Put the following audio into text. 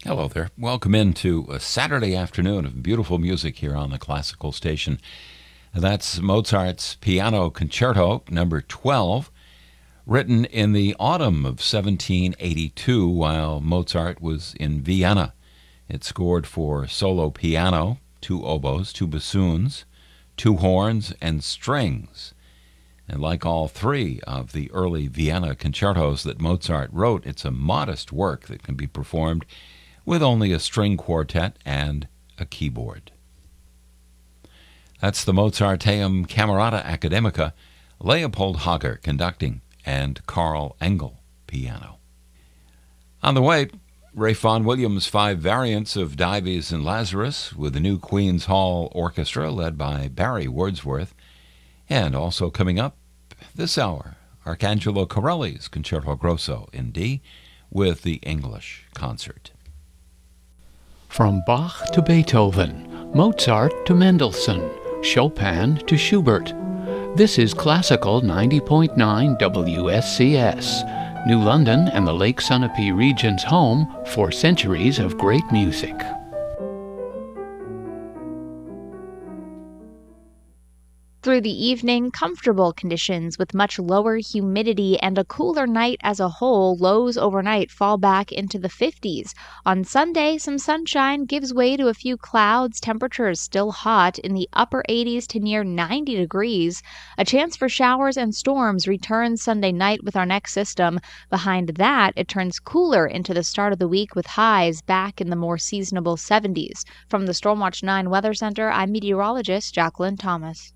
Hello there. Welcome into a Saturday afternoon of beautiful music here on the Classical Station. That's Mozart's Piano Concerto number 12, written in the autumn of 1782 while Mozart was in Vienna. It's scored for solo piano, 2 oboes, 2 bassoons, 2 horns, and strings. And like all 3 of the early Vienna concertos that Mozart wrote, it's a modest work that can be performed with only a string quartet and a keyboard. That's the Mozarteum Camerata Academica, Leopold Hager conducting, and Carl Engel piano. On the way, Ralph Vaughan Williams' 5 variants of Dives and Lazarus with the new Queen's Hall Orchestra led by Barry Wordsworth. And also coming up this hour, Arcangelo Corelli's Concerto Grosso in D with the English Concert. From Bach to Beethoven, Mozart to Mendelssohn, Chopin to Schubert. This is Classical 90.9 WSCS, New London and the Lake Sunapee region's home for centuries of great music. Through the evening, comfortable conditions with much lower humidity and a cooler night as a whole. Lows overnight fall back into the 50s. On Sunday, some sunshine gives way to a few clouds. Temperatures still hot in the upper 80s to near 90 degrees. A chance for showers and storms returns Sunday night with our next system. Behind that, it turns cooler into the start of the week with highs back in the more seasonable 70s. From the Stormwatch 9 Weather Center, I'm meteorologist Jacqueline Thomas.